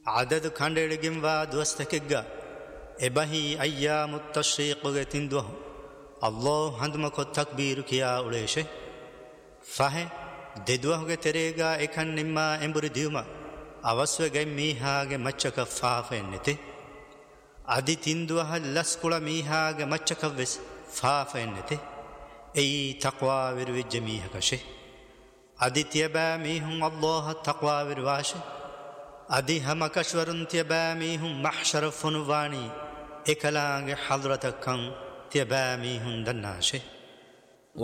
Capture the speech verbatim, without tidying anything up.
عدد خانڈیڑگیم وا دوستکگا ابہی ایام التشریق گے تندو اللہ ہندمکو تکبیر کیا اڑیشے فاہے دیدوہ گے تیرےگا ایکھن نما امبر دیوما ಅವಸ್ವೆ ಗೈ ಮೀಹಾಗೆ ಮಚ್ಚಕ ಫಾಫೆನ್ನಿತೆ ಅದಿ ತಿಂದುವ ಲಸ್ಕುಳ ಮೀಹಾಗೆ ಮಚ್ಚಕ ವೆಸ್ ಫಾಫೆನ್ನಿತೆ ಎಯಿ ತಕ್ವಾ ವಿರ್ವಿಜ್ಜ ಮೀಹಕಶೆ ಅದಿ ತ್ಯಬಾ ಮೀಹುಂ ಅಲ್ಲಾಹ ತಕ್ವಾ ವಿರ್ವಾಶೆ ಅದಿ ಹಮಕಶ್ವರುನ್ ತ್ಯಬಾ ಮೀಹುಂ ಮಹ್ಶರ ಫುನುವಾಣಿ ಎಕಲಾಂಗೆ ಹಲ್ರತಕ್ಕಂ ತ್ಯಬಾ ಮೀಹುಂ ದನ್ನಾಶೆ